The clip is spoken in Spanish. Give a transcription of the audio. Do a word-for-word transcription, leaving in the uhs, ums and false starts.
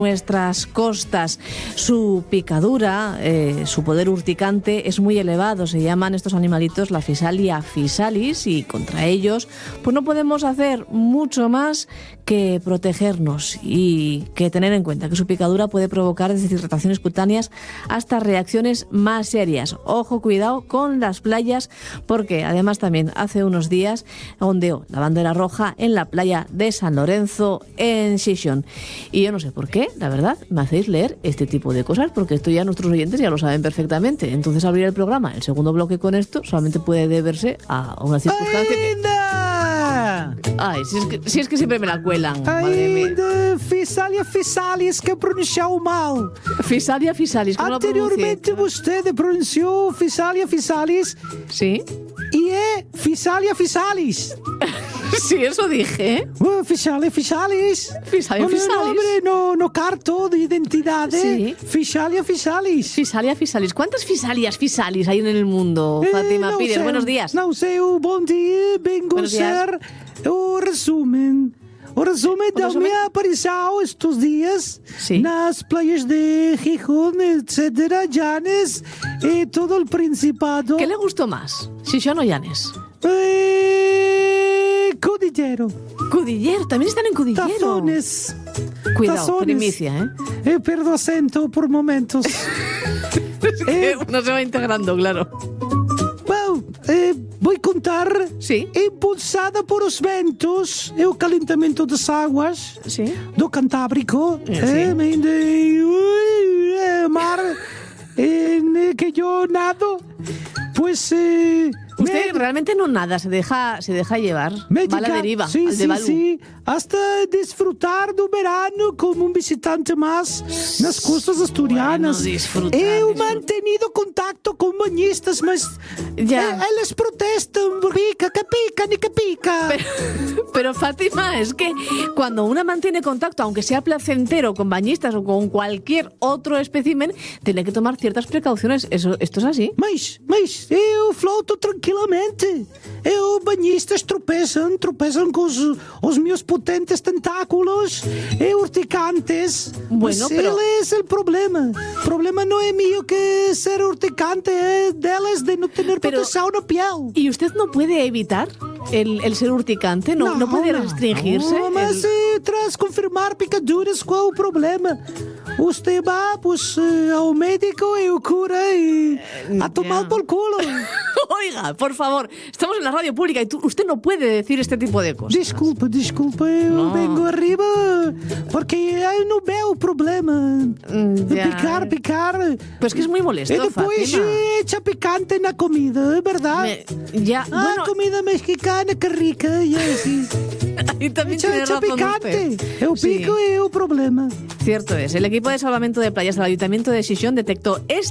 nuestras costas. Su picadura, eh, su poder urticante es muy elevado. Se llaman estos animalitos la Physalia physalis y contra ellos pues no podemos hacer mucho más que protegernos y que tener en cuenta que su picadura puede provocar desde irritaciones cutáneas hasta reacciones más serias. Ojo, cuidado con las playas, porque además también hace unos días ondeó la bandera roja en la playa de San Lorenzo en Xixón. Y yo no sé por qué, la verdad, me hacéis leer este tipo de cosas, porque esto ya nuestros oyentes ya lo saben perfectamente. Entonces abrir el programa, el segundo bloque con esto, solamente puede deberse a una circunstancia que... Ai, si és que, si és que sempre me la cuelan. Ainda Physalia physalis, que pronunciou mal. Physalia physalis, como Anteriormente você pronunciou Physalia physalis. Sí. Y es Physalia physalis. Sí, eso dije. Uh, Physalia physalis. Physalia physalis. No, nombre, no, no carto de identidad. Sí. Physalia physalis. Physalia physalis. ¿Cuántas Physalias physalis hay en el mundo, Fátima eh, no Pires? sé, Buenos días. No sé, bom dia. Vengo a ser o resumen. O resumen da minha aparição estes dias sí. nas playas de Gijón, etcétera, Llanes y todo el Principado. ¿Qué le gustó más, Xixón o Llanes? Eh, Cudillero. Cudillero, también están en Cudillero. Tazones. Cuidado, Tazones. primicia, ¿eh? Eh, perdo acento por momentos. eh, Uno se va integrando, claro. Well, eh, vou contar. Sí. Impulsada por os ventos e o calentamento das águas sí. do Cantábrico. Sí. Eh, de uh, mar en que yo nado. Pues... Eh, Usted me, realmente no nada, se deja, se deja llevar. me Va a la deriva, sí, al de sí, Balú. sí, hasta disfrutar do verano como un visitante más nas costas asturianas. Bueno, disfrutar, He disfrutar. mantenido contacto con bañistas, mas ya. eh, eles protestan, pica, que pica, ni que pica. Pero, pero Fátima, es que cuando una mantiene contacto, aunque sea placentero, con bañistas o con cualquier otro espécimen, tiene que tomar ciertas precauciones. Eso, ¿esto es así? Mas, mas eu floto tranquilamente. E os banhistas tropeçam, tropeçam com os, os meus potentes tentáculos e urticantes. Bueno, mas pero... ele é o problema. O problema não é mío que ser urticante, é delas de não ter pero... proteção na piel. ¿Y usted no puede evitar el, el ser urticante? ¿No, no, no puede restringirse? Não, mas el... eh, tras confirmar picaduras, qual o problema? Usted va pues, eh, ao médico e o cura e a tomar por culo. Oiga, por favor, estamos en la radio pública y tú, usted no puede decir este tipo de cosas. Desculpa, desculpa, eu no. vengo arriba porque eu não veo o problema. Ya. Picar, picar. Pues que es muy molesto, E depois Fátima. echa picante na comida, é verdade? Me, ya, ah, bueno, comida mexicana que rica, e é assim. ahí también Echa, tiene echa razón picante. usted. Eu Sí. pico e é o problema. Cierto es, el equipo de salvamento de playas del Ayuntamiento de Xixón detectó este